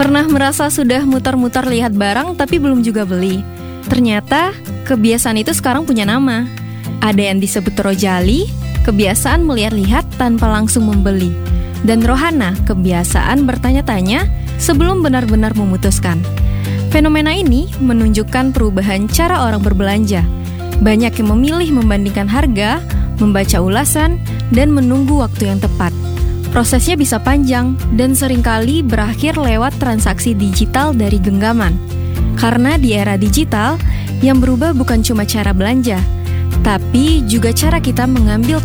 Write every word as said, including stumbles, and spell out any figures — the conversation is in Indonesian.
Pernah merasa sudah muter-muter lihat barang tapi belum juga beli? Ternyata kebiasaan itu sekarang punya nama. Ada yang disebut rojali, kebiasaan melihat-lihat tanpa langsung membeli. Dan rohana, kebiasaan bertanya-tanya sebelum benar-benar memutuskan. Fenomena ini menunjukkan perubahan cara orang berbelanja. Banyak yang memilih membandingkan harga, membaca ulasan, dan menunggu waktu yang tepat. Prosesnya bisa panjang dan seringkali berakhir lewat transaksi digital dari genggaman. Karena di era digital, yang berubah bukan cuma cara belanja, tapi juga cara kita mengambil